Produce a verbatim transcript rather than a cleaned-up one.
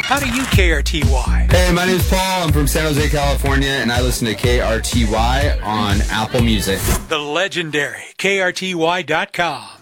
How do you K R T Y? Hey, my name is Paul. I'm from San Jose, California, and I listen to K R T Y on Apple Music. The legendary K R T Y dot com.